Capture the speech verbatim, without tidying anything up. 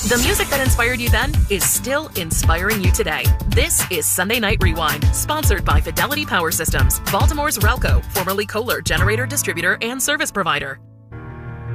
The music that inspired you then is still inspiring you today. This is Sunday Night Rewind, sponsored by Fidelity Power Systems, Baltimore's Relco, formerly Kohler generator distributor and service provider.